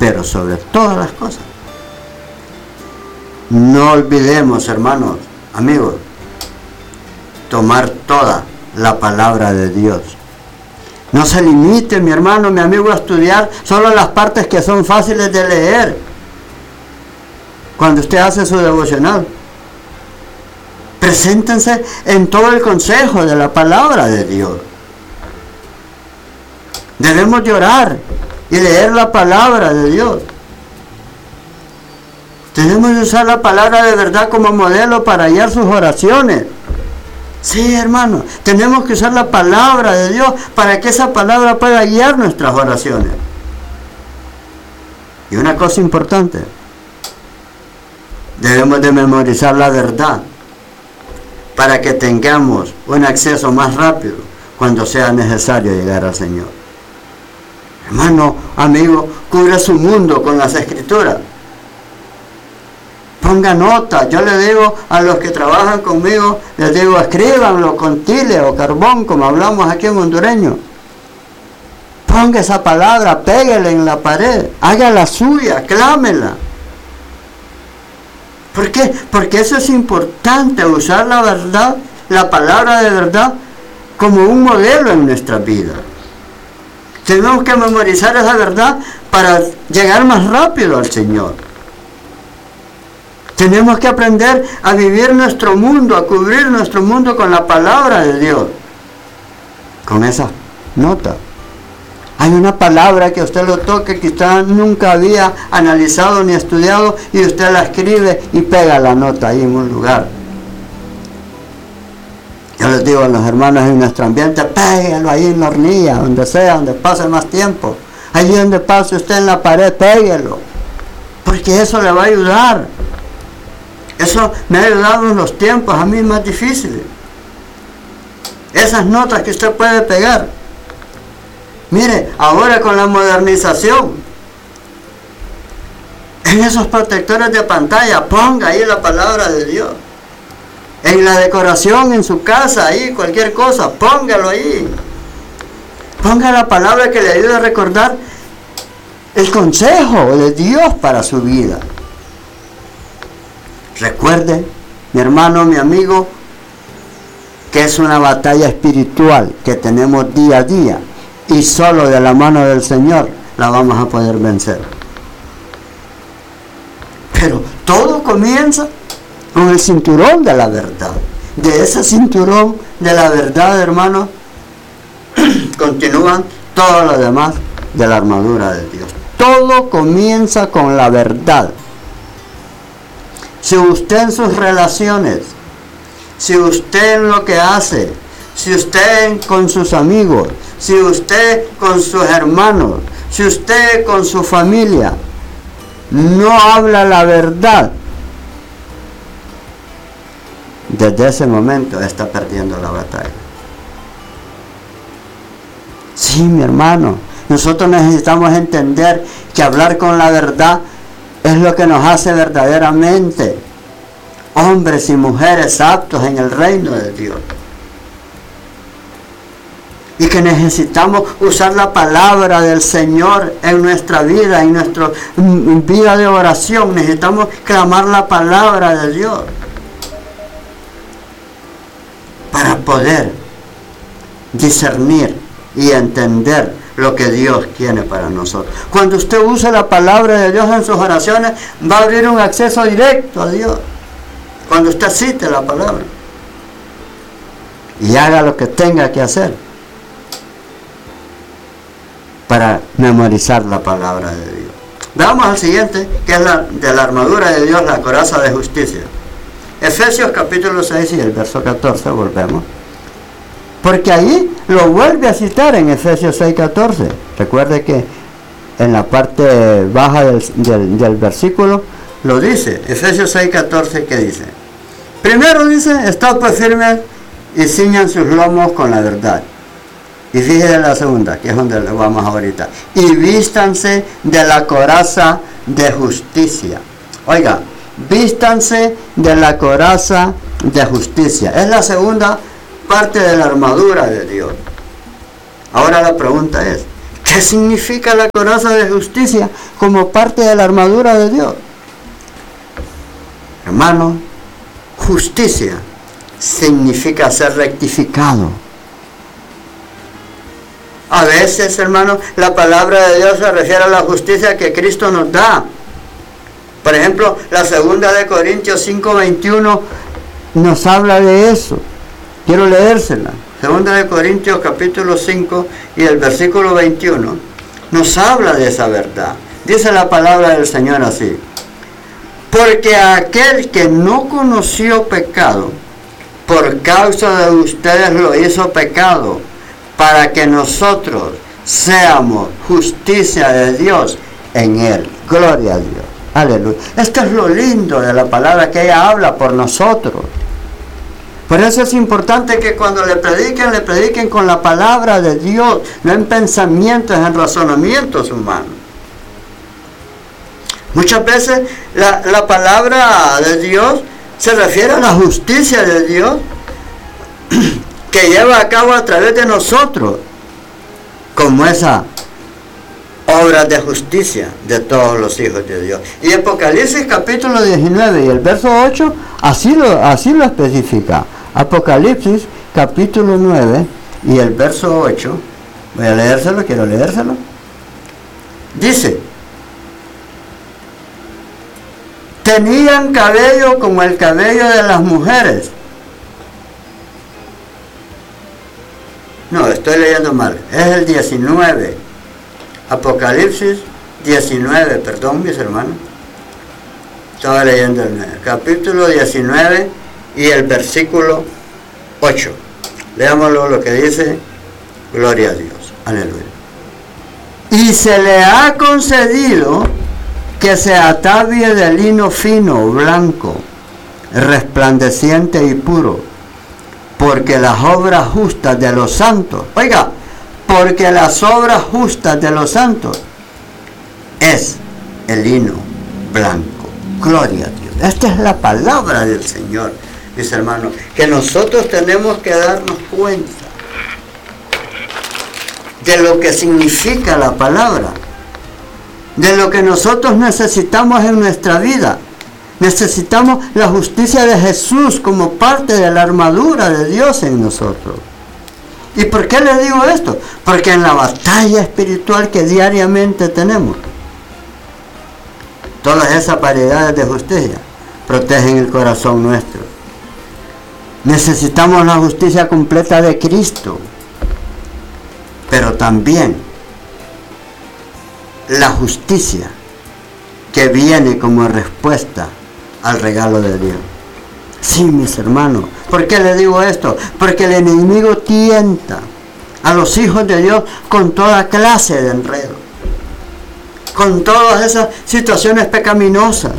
pero sobre todas las cosas, no olvidemos, hermanos, amigos, tomar toda la palabra de Dios. No se limite, mi hermano, mi amigo, a estudiar solo las partes que son fáciles de leer cuando usted hace su devocional. Preséntense en todo el consejo de la palabra de Dios. Debemos de orar y leer la palabra de Dios. Tenemos de usar la palabra de verdad como modelo para hallar sus oraciones. Sí, hermano, tenemos que usar la palabra de Dios para que esa palabra pueda guiar nuestras oraciones. Y una cosa importante, debemos de memorizar la verdad para que tengamos un acceso más rápido cuando sea necesario llegar al Señor. Hermano, amigo, cubra su mundo con las Escrituras. Ponga nota. Yo le digo a los que trabajan conmigo, les digo, escríbanlo con tile o carbón, como hablamos aquí en hondureño. Ponga esa palabra, péguela en la pared, hágala suya, clámela. ¿Por qué? Porque eso es importante, usar la verdad, la palabra de verdad, como un modelo en nuestra vida. Tenemos que memorizar esa verdad para llegar más rápido al Señor. Tenemos que aprender a vivir nuestro mundo, a cubrir nuestro mundo con la palabra de Dios. Con esa nota. Hay una palabra que usted lo toque, que usted nunca había analizado ni estudiado, y usted la escribe y pega la nota ahí en un lugar. Yo les digo a los hermanos en nuestro ambiente, péguelo ahí en la hornilla, donde sea, donde pase más tiempo. Allí donde pase usted en la pared, péguelo. Porque eso le va a ayudar. Eso me ha ayudado en los tiempos a mí más difíciles. Esas notas que usted puede pegar. Mire, ahora con la modernización, en esos protectores de pantalla, ponga ahí la palabra de Dios. En la decoración en su casa, ahí, cualquier cosa, póngalo ahí. Ponga la palabra que le ayude a recordar el consejo de Dios para su vida. Recuerde, mi hermano, mi amigo, que es una batalla espiritual que tenemos día a día, y solo de la mano del Señor la vamos a poder vencer. Pero todo comienza con el cinturón de la verdad. De ese cinturón de la verdad, hermano, continúan todo lo demás de la armadura de Dios. Todo comienza con la verdad. Si usted en sus relaciones, si usted en lo que hace, si usted con sus amigos, si usted con sus hermanos, si usted con su familia, no habla la verdad, desde ese momento está perdiendo la batalla. Sí, mi hermano, nosotros necesitamos entender que hablar con la verdad es lo que nos hace verdaderamente hombres y mujeres aptos en el reino de Dios. Y que necesitamos usar la palabra del Señor en nuestra vida, en nuestra vida de oración. Necesitamos clamar la palabra de Dios para poder discernir y entender lo que Dios tiene para nosotros. Cuando usted use la palabra de Dios en sus oraciones, va a abrir un acceso directo a Dios. Cuando usted cite la palabra y haga lo que tenga que hacer para memorizar la palabra de Dios. Veamos al siguiente, que es de la armadura de Dios, la coraza de justicia. Efesios capítulo 6 y el verso 14, volvemos. Porque ahí lo vuelve a citar en Efesios 6:14. Recuerde que en la parte baja del versículo lo dice. Efesios 6:14, ¿qué dice? Primero dice, estad pues firmes y ciñan sus lomos con la verdad. Y fíjense la segunda, que es donde vamos ahorita. Y vístanse de la coraza de justicia. Oiga, vístanse de la coraza de justicia. Es la segunda parte de la armadura de Dios. Ahora la pregunta es, ¿Qué significa la coraza de justicia como parte de la armadura de Dios? Hermano, justicia significa ser rectificado. A veces, hermano, la palabra de Dios se refiere a la justicia que Cristo nos da. Por ejemplo, la segunda de Corintios 5:21 nos habla de eso. Quiero leérsela. Segunda de Corintios capítulo 5 y el versículo 21 nos habla de esa verdad. Dice la palabra del Señor así: porque aquel que no conoció pecado, por causa de ustedes lo hizo pecado, para que nosotros seamos justicia de Dios en él. Gloria a Dios. Aleluya. Esto es lo lindo de la palabra, que ella habla por nosotros. Por eso es importante que cuando le prediquen con la palabra de Dios, no en pensamientos, en razonamientos humanos. Muchas veces la palabra de Dios se refiere a la justicia de Dios que lleva a cabo a través de nosotros, como esa obra de justicia de todos los hijos de Dios. Y Apocalipsis capítulo 19 y el verso 8 así lo especifica. Apocalipsis capítulo 9 y el verso 8, voy a leérselo, quiero leérselo. Dice: tenían cabello como el cabello de las mujeres. No, estoy leyendo mal, es el 19. Apocalipsis 19, perdón mis hermanos. Estaba leyendo el 9. Capítulo 19 y el versículo 8. Leámoslo lo que dice. Gloria a Dios. Aleluya. Y se le ha concedido que se atavie de lino fino, blanco, resplandeciente y puro, porque las obras justas de los santos, oiga, porque las obras justas de los santos es el lino blanco. Gloria a Dios. Esta es la palabra del Señor, mis hermanos, que nosotros tenemos que darnos cuenta de lo que significa la palabra, de lo que nosotros necesitamos en nuestra vida. Necesitamos la justicia de Jesús como parte de la armadura de Dios en nosotros. ¿Y por qué les digo esto? Porque en la batalla espiritual que diariamente tenemos, todas esas variedades de justicia protegen el corazón nuestro. Necesitamos la justicia completa de Cristo, pero también la justicia que viene como respuesta al regalo de Dios. Sí, mis hermanos. ¿Por qué les digo esto? Porque el enemigo tienta a los hijos de Dios con toda clase de enredo, con todas esas situaciones pecaminosas.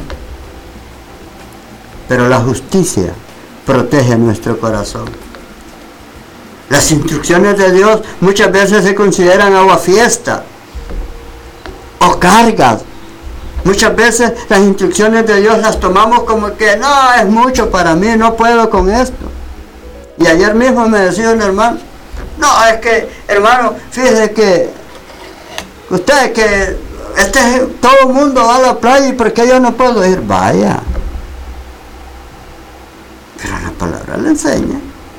Pero la justicia protege nuestro corazón. Las instrucciones de Dios muchas veces se consideran aguafiestas o cargas. Muchas veces las instrucciones de Dios las tomamos como que no, es mucho para mí, no puedo con esto. Y ayer mismo me decía un hermano, no, es que, hermano, fíjese que usted, que todo el mundo va a la playa y ¿por qué yo no puedo ir? Vaya. Pero la palabra le enseña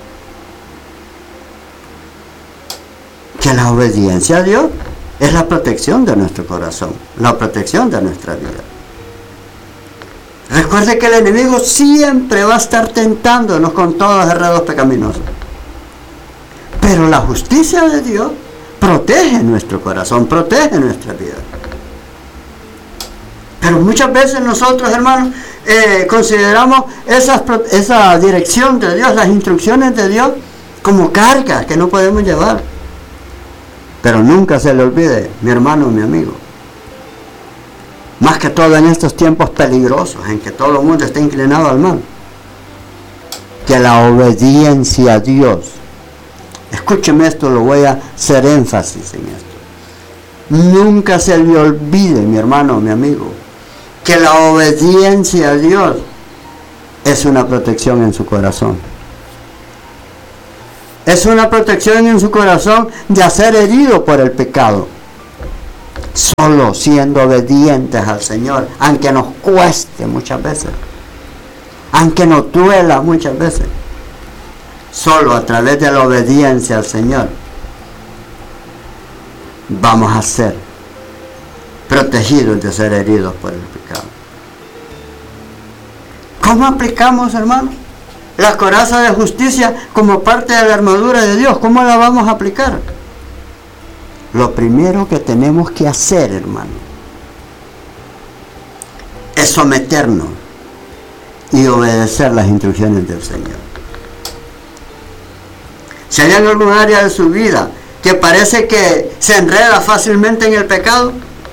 que la obediencia a Dios es la protección de nuestro corazón, la protección de nuestra vida. Recuerde que el enemigo siempre va a estar tentándonos con todos los enredos pecaminosos. Pero la justicia de Dios protege nuestro corazón, protege nuestra vida. Pero muchas veces nosotros, hermanos, consideramos esa dirección de Dios, las instrucciones de Dios, como cargas que no podemos llevar. Pero nunca se le olvide, mi hermano, mi amigo, más que todo en estos tiempos peligrosos en que todo el mundo está inclinado al mal, que la obediencia a Dios, escúcheme esto, lo voy a hacer énfasis en esto, nunca se le olvide, mi hermano, mi amigo, que la obediencia a Dios es una protección en su corazón. Es una protección en su corazón de ser herido por el pecado. Solo siendo obedientes al Señor, aunque nos cueste muchas veces, aunque nos duela muchas veces. Solo a través de la obediencia al Señor vamos a ser protegidos de ser heridos por el pecado. ¿Cómo aplicamos, hermanos, la coraza de justicia como parte de la armadura de Dios? ¿Cómo la vamos a aplicar? Lo primero que tenemos que hacer, hermano, es someternos y obedecer las instrucciones del Señor. Si hay en algún área de su vida que parece que se enreda fácilmente en el pecado,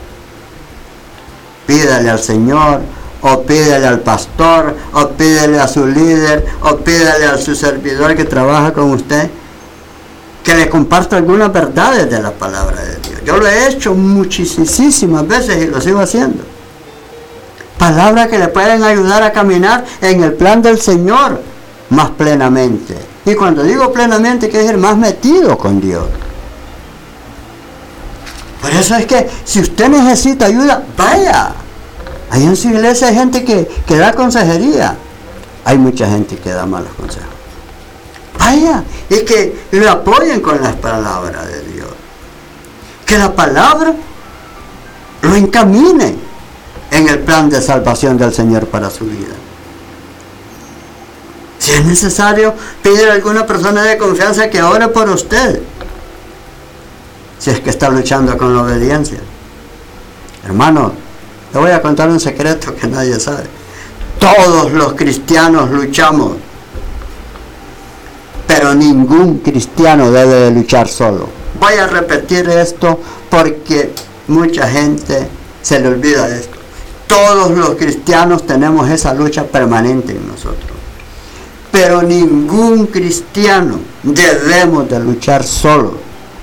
pídale al Señor, o pídale al pastor, o pídale a su líder, o pídale a su servidor que trabaja con usted, que le comparta algunas verdades de la palabra de Dios. Yo lo he hecho muchísimas veces y lo sigo haciendo. Palabras que le pueden ayudar a caminar en el plan del Señor más plenamente. Y cuando digo plenamente, quiere decir más metido con Dios. Por eso es que si usted necesita ayuda, vaya. Ahí en su iglesia hay gente que da consejería. Hay mucha gente que da malos consejos. Vaya, y que le apoyen con las palabras de Dios. Que la palabra lo encamine en el plan de salvación del Señor para su vida. Si es necesario, pídele a alguna persona de confianza que ore por usted. Si es que está luchando con la obediencia. Hermano, le voy a contar un secreto que nadie sabe. Todos los cristianos luchamos. Pero ningún cristiano debe de luchar solo. Voy a repetir esto porque mucha gente se le olvida de esto. Todos los cristianos tenemos esa lucha permanente en nosotros. Pero ningún cristiano debemos de luchar solo.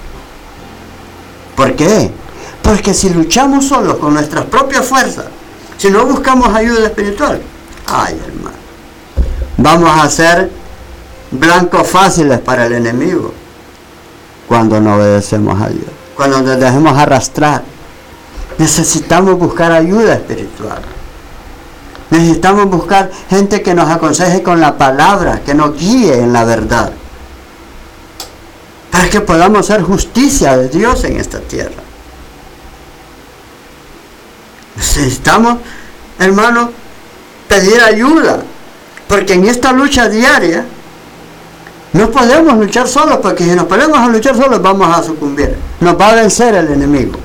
¿Por qué? Porque si luchamos solos con nuestras propias fuerzas, si no buscamos ayuda espiritual, ay hermano, vamos a ser blancos fáciles para el enemigo cuando no obedecemos a Dios, cuando nos dejemos arrastrar. Necesitamos buscar ayuda espiritual. Necesitamos buscar gente que nos aconseje con la palabra, que nos guíe en la verdad, para que podamos hacer justicia de Dios en esta tierra. Necesitamos, hermano, pedir ayuda, porque en esta lucha diaria no podemos luchar solos, porque si nos ponemos a luchar solos vamos a sucumbir, nos va a vencer el enemigo.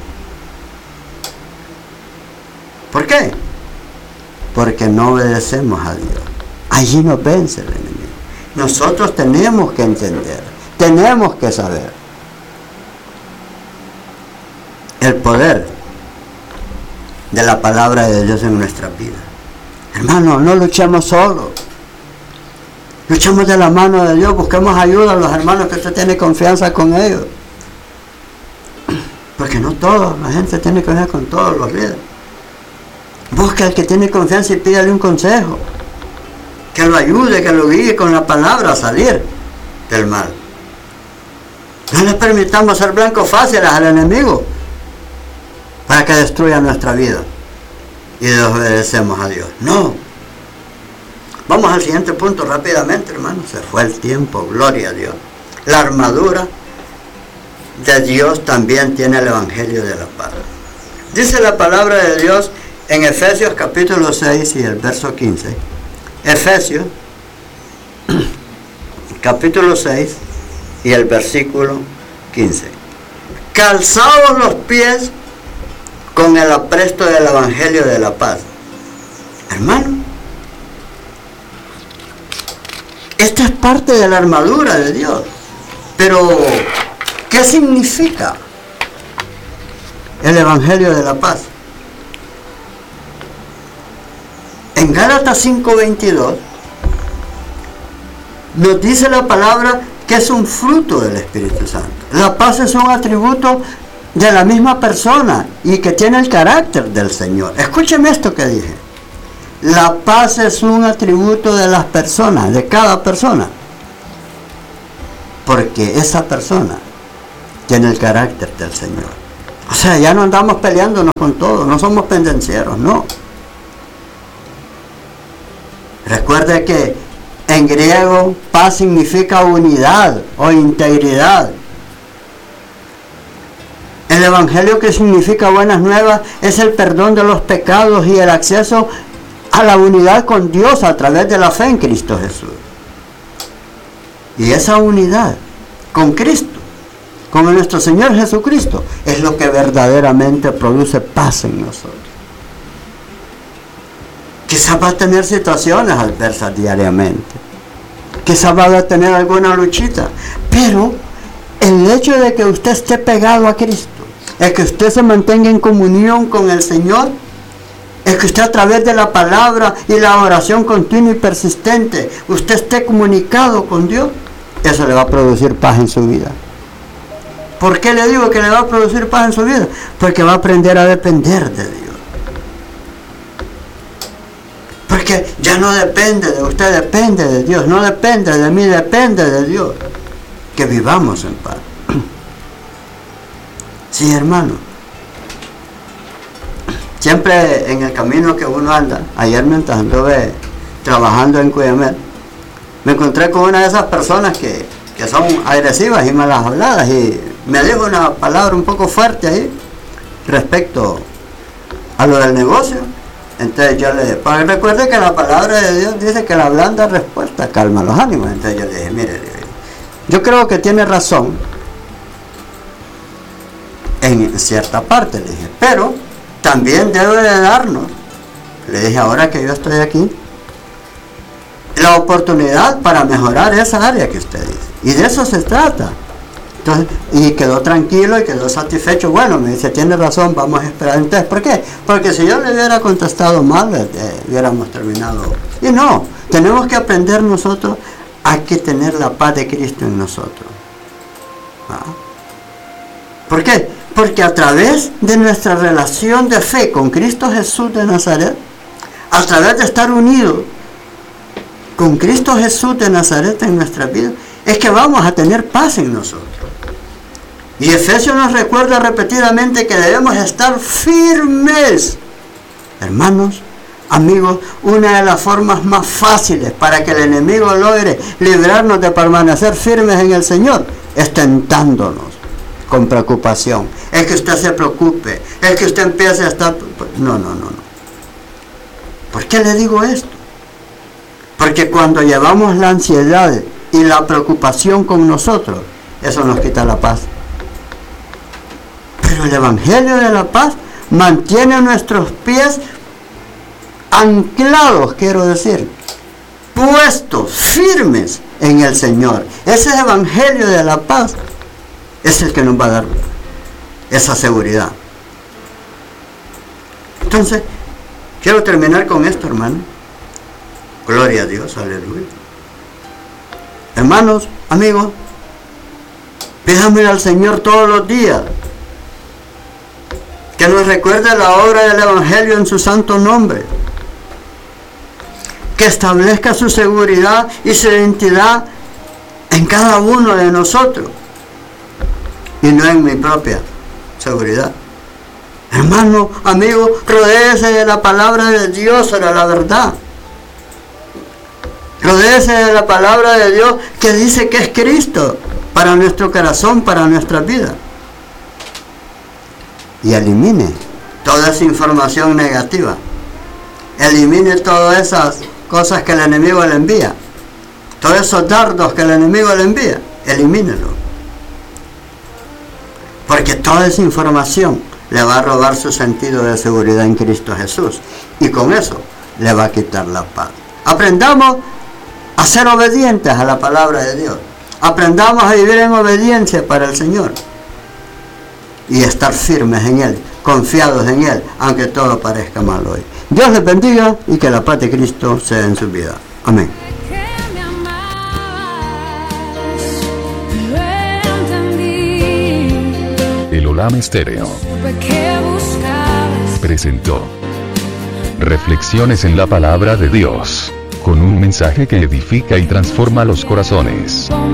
¿Por qué? Porque no obedecemos a Dios. Allí nos vence el enemigo. Nosotros tenemos que entender, tenemos que saber el poder de la palabra de Dios en nuestra vida. Hermano, no luchemos solos. Luchemos de la mano de Dios, busquemos ayuda a los hermanos que usted tiene confianza con ellos. Porque no todos, la gente tiene confianza con todos los líderes. Busca al que tiene confianza y pídale un consejo. Que lo ayude, que lo guíe con la palabra a salir del mal. No le permitamos ser blancos fáciles al enemigo para que destruya nuestra vida y desobedecemos a Dios. No. Vamos al siguiente punto rápidamente, hermanos. Se fue el tiempo, gloria a Dios. La armadura de Dios también tiene el Evangelio de la paz. Dice la palabra de Dios en Efesios capítulo 6 y el verso 15. Efesios capítulo 6 y el versículo 15. Calzados los pies con el apresto del Evangelio de la paz. Hermano, esta es parte de la armadura de Dios. Pero, ¿qué significa el Evangelio de la paz? En Gálatas 5:22 nos dice la palabra que es un fruto del Espíritu Santo. La paz es un atributo de la misma persona y que tiene el carácter del Señor. Escúcheme esto que dije. La paz es un atributo de las personas, de cada persona, porque esa persona tiene el carácter del Señor. O sea, ya no andamos peleándonos con todo, no somos pendencieros, no. Recuerde que en griego paz significa unidad o integridad. El evangelio, que significa buenas nuevas, es el perdón de los pecados y el acceso a la unidad con Dios a través de la fe en Cristo Jesús. Y esa unidad con Cristo, con nuestro Señor Jesucristo, es lo que verdaderamente produce paz en nosotros. Quizás va a tener situaciones adversas diariamente, quizás va a tener alguna luchita, pero el hecho de que usted esté pegado a Cristo, es que usted se mantenga en comunión con el Señor, es que usted a través de la palabra y la oración continua y persistente, usted esté comunicado con Dios, eso le va a producir paz en su vida. ¿Por qué le digo que le va a producir paz en su vida? Porque va a aprender a depender de Dios. Porque ya no depende de usted, depende de Dios, no depende de mí, depende de Dios. Que vivamos en paz. Sí, hermano. Siempre en el camino que uno anda, ayer mientras anduve trabajando en Cuyamel, me encontré con una de esas personas que son agresivas y malas habladas, y me dijo una palabra un poco fuerte ahí respecto a lo del negocio. Entonces yo le dije, pues recuerde que la palabra de Dios dice que la blanda respuesta calma los ánimos. Entonces yo le dije, mire, yo creo que tiene razón en cierta parte, le dije, pero también debe de darnos, le dije, ahora que yo estoy aquí, la oportunidad para mejorar esa área que usted dice, y de eso se trata. Entonces, y quedó tranquilo y quedó satisfecho. Bueno, me dice, tiene razón, vamos a esperar. Entonces, ¿por qué? Porque si yo le hubiera contestado mal, hubiéramos terminado. Y no, tenemos que aprender nosotros a que tener la paz de Cristo en nosotros. ¿Ah? ¿Por qué? Porque a través de nuestra relación de fe con Cristo Jesús de Nazaret, a través de estar unidos con Cristo Jesús de Nazaret en nuestra vida, es que vamos a tener paz en nosotros. Y Efesios nos recuerda repetidamente que debemos estar firmes. Hermanos, amigos, una de las formas más fáciles para que el enemigo logre librarnos de permanecer firmes en el Señor es tentándonos con preocupación. Es que usted se preocupe, es que usted empiece a estar... No. ¿Por qué le digo esto? Porque cuando llevamos la ansiedad y la preocupación con nosotros, eso nos quita la paz. Pero el Evangelio de la paz mantiene nuestros pies anclados, quiero decir, puestos, firmes en el Señor. Ese Evangelio de la paz es el que nos va a dar esa seguridad. Entonces, quiero terminar con esto, hermano. Gloria a Dios, aleluya. Hermanos, amigos, pídame al Señor todos los días que nos recuerde la obra del Evangelio en su santo nombre, que establezca su seguridad y su identidad en cada uno de nosotros y no en mi propia seguridad. Hermano, amigo, rodéese de la palabra de Dios, de la verdad. Rodéese de la palabra de Dios que dice que es Cristo para nuestro corazón, para nuestra vida. Y elimine toda esa información negativa. Elimine todas esas cosas que el enemigo le envía. Todos esos dardos que el enemigo le envía. Elimínelo. Porque toda esa información le va a robar su sentido de seguridad en Cristo Jesús. Y con eso le va a quitar la paz. Aprendamos a ser obedientes a la palabra de Dios. Aprendamos a vivir en obediencia para el Señor. Y estar firmes en Él, confiados en Él, aunque todo parezca mal hoy. Dios les bendiga y que la paz de Cristo sea en su vida. Amén. El Olam Estéreo presentó Reflexiones en la Palabra de Dios, con un mensaje que edifica y transforma los corazones.